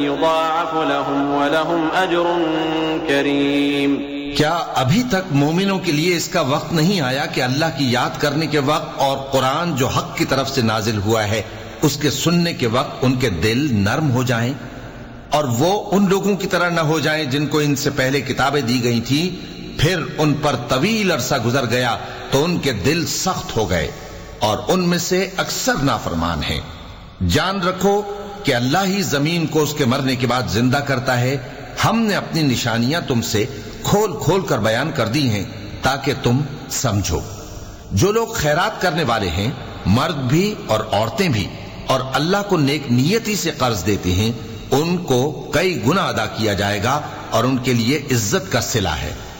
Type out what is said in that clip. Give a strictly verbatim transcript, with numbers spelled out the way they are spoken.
युदाअफ़ लहुम व लहुम अज्रुन करीम। क्या अभी तक मोमिनों के लिए इसका वक्त नहीं आया कि अल्लाह की याद करने के वक्त और कुरान जो हक की तरफ से नाजिल हुआ है उसके सुनने के वक्त उनके दिल नर्म हो जाएं और वो उन लोगों की तरह न हो जाएं जिनको इनसे पहले किताबें दी गई थी, फिर उन पर तवील अरसा गुजर गया तो उनके दिल सख्त हो गए और उनमें से अक्सर नाफरमान हैं। जान रखो कि अल्लाह ही जमीन को उसके मरने के बाद जिंदा करता है। हमने अपनी निशानियां तुमसे खोल खोल कर बयान कर दी हैं ताकि तुम समझो। जो लोग खैरात करने वाले हैं, मर्द भी और औरतें भी, और अल्लाह को नेक नियति से कर्ज देते हैं, उनको कई गुना अदा किया जाएगा और उनके लिए इज्जत का सिला है।